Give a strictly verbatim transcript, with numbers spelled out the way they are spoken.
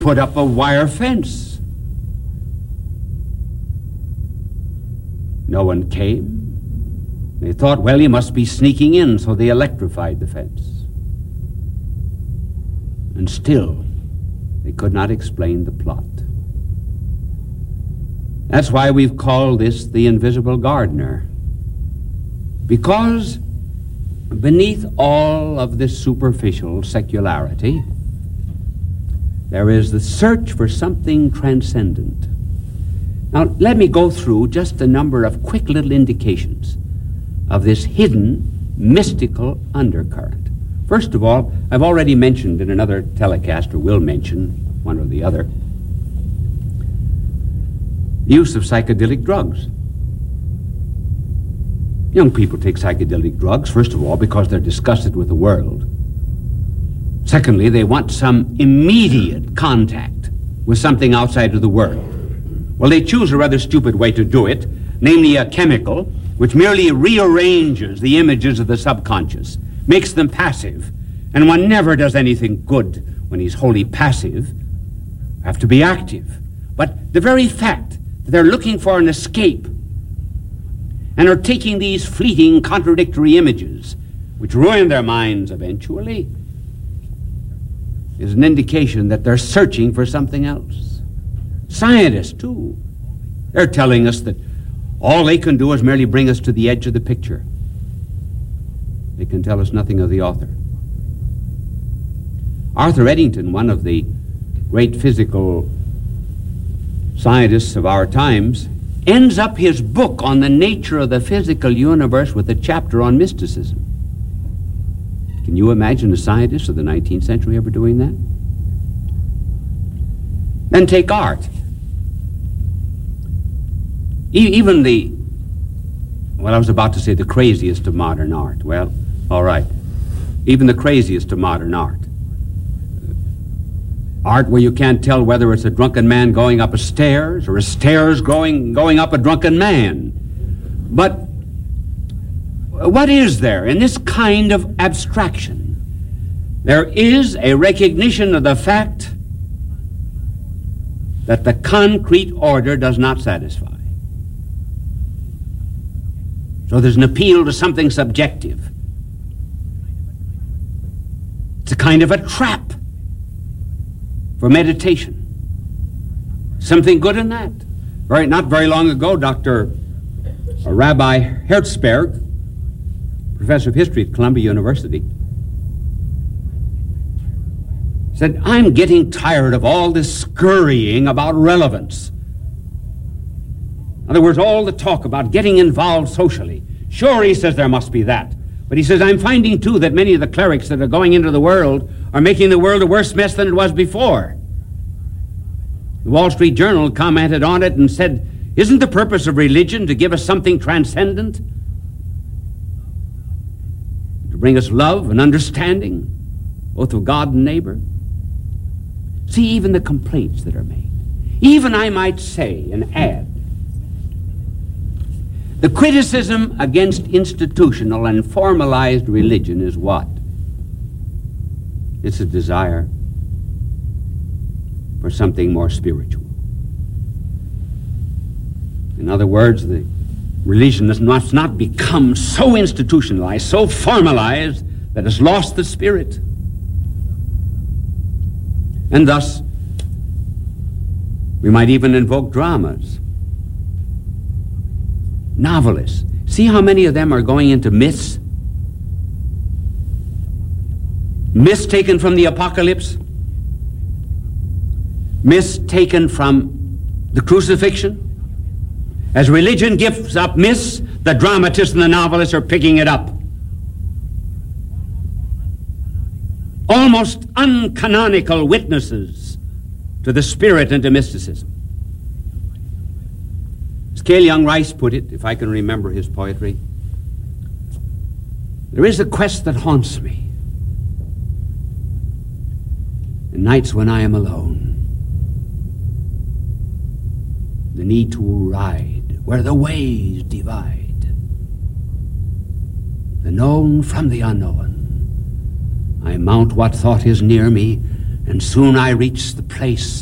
put up a wire fence. No one came. They thought, well, he must be sneaking in, so they electrified the fence. And still, they could not explain the plot. That's why we've called this the Invisible Gardener. Because beneath all of this superficial secularity, there is the search for something transcendent. Now, let me go through just a number of quick little indications of this hidden, mystical undercurrent. First of all, I've already mentioned in another telecast, or will mention, one or the other, use of psychedelic drugs. Young people take psychedelic drugs, first of all, because they're disgusted with the world. Secondly, they want some immediate contact with something outside of the world. Well, they choose a rather stupid way to do it, namely a chemical which merely rearranges the images of the subconscious, makes them passive, and one never does anything good when he's wholly passive. Have to be active. But the very fact that they're looking for an escape and are taking these fleeting, contradictory images, which ruin their minds eventually, is an indication that they're searching for something else. Scientists, too. They're telling us that all they can do is merely bring us to the edge of the picture. They can tell us nothing of the author. Arthur Eddington, one of the great physical scientists of our times, ends up his book on the nature of the physical universe with a chapter on mysticism. Can you imagine a scientist of the nineteenth century ever doing that? Then take art. E- even the, well, I was about to say the craziest of modern art. Well, all right. Even the craziest of modern art. Art where you can't tell whether it's a drunken man going up a stairs or a stairs going, going up a drunken man. But what is there in this kind of abstraction? There is a recognition of the fact that the concrete order does not satisfy. So there's an appeal to something subjective. It's a kind of a trap for meditation. Something good in that. Right, not very long ago, Doctor Rabbi Herzberg, professor of history at Columbia University, said, I'm getting tired of all this scurrying about relevance. In other words, all the talk about getting involved socially. Sure, he says there must be that. But he says, I'm finding, too, that many of the clerics that are going into the world are making the world a worse mess than it was before. The Wall Street Journal commented on it and said, isn't the purpose of religion to give us something transcendent? To bring us love and understanding, both of God and neighbor? See, even the complaints that are made. Even, I might say, and add, the criticism against institutional and formalized religion is what? It's a desire for something more spiritual. In other words, the religion must not become so institutionalized, so formalized, that it's lost the spirit. And thus, we might even invoke dramas. Novelists. See how many of them are going into myths? Myths taken from the apocalypse? Myths taken from the crucifixion? As religion gives up myths, the dramatists and the novelists are picking it up. Almost uncanonical witnesses to the spirit and to mysticism. As Cale Young Rice put it, if I can remember his poetry, there is a quest that haunts me in nights when I am alone. The need to ride where the ways divide, the known from the unknown. I mount what thought is near me, And soon I reached the place